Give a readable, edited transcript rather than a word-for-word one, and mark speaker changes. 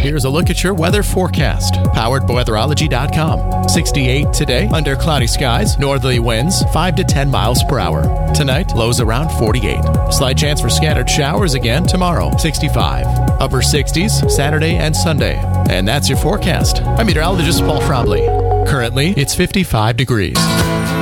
Speaker 1: Here's a look at your weather forecast. Powered by Weatherology.com. 68 today, under cloudy skies, northerly winds 5 to 10 miles per hour. Tonight, lows around 48. Slight chance for scattered showers again tomorrow, 65. Upper 60s Saturday and Sunday. And that's your forecast. I'm meteorologist Paul Frobley. Currently, it's 55 degrees.